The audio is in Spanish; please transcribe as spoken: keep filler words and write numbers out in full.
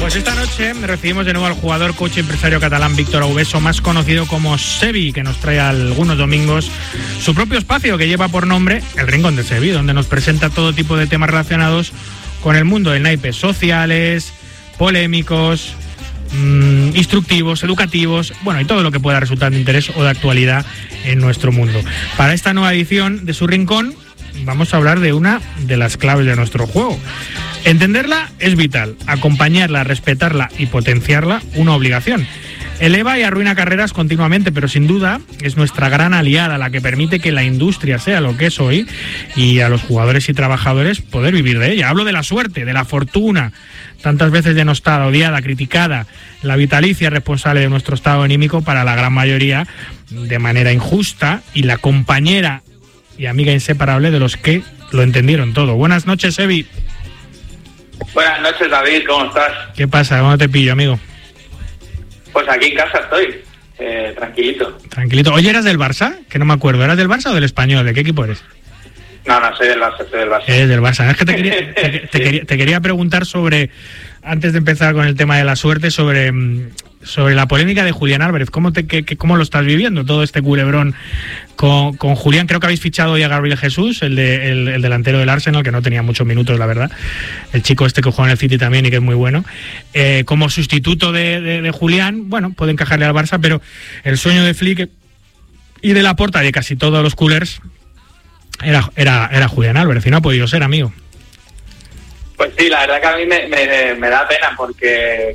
Pues esta noche recibimos de nuevo al jugador, coach y empresario catalán Víctor Aubeso, más conocido como Sevi, que nos trae algunos domingos su propio espacio que lleva por nombre El Rincón de Sevi, donde nos presenta todo tipo de temas relacionados con el mundo del naipe, sociales, polémicos, mmm, instructivos, educativos, bueno, y todo lo que pueda resultar de interés o de actualidad en nuestro mundo. Para esta nueva edición de su Rincón vamos a hablar de una de las claves de nuestro juego. Entenderla es vital, acompañarla, respetarla y potenciarla, una obligación. Eleva y arruina carreras continuamente, pero sin duda es nuestra gran aliada, la que permite que la industria sea lo que es hoy y a los jugadores y trabajadores poder vivir de ella. Hablo de la suerte, de la fortuna, tantas veces denostada, odiada, criticada, la vitalicia responsable de nuestro estado anímico para la gran mayoría de manera injusta, y la compañera y amiga inseparable de los que lo entendieron todo. Buenas noches, Sevi. Buenas noches, David, ¿cómo estás? ¿Qué pasa? ¿Cómo te pillo, amigo? Pues aquí en casa estoy, eh, tranquilito. Tranquilito. Oye, ¿eras del Barça? Que no me acuerdo. ¿Eras del Barça o del Español? ¿De qué equipo eres? No, no, soy del Barça, soy del Barça. Eres del Barça. Es que te quería, te, te, sí. quería, te quería preguntar sobre, antes de empezar con el tema de la suerte, sobre, sobre la polémica de Julián Álvarez. ¿Cómo, te, que, cómo lo estás viviendo, todo este culebrón con, con Julián? Creo que habéis fichado hoy a Gabriel Jesús, el, de, el, el delantero del Arsenal, que no tenía muchos minutos, la verdad. El chico este que juega en el City también y que es muy bueno. Eh, como sustituto de, de, de Julián, bueno, puede encajarle al Barça, pero el sueño de Flick y de Laporta, de casi todos los culers, Era, era, era Julián Álvarez, y no ha podido ser, amigo. Pues sí, la verdad que a mí me, me, me da pena, porque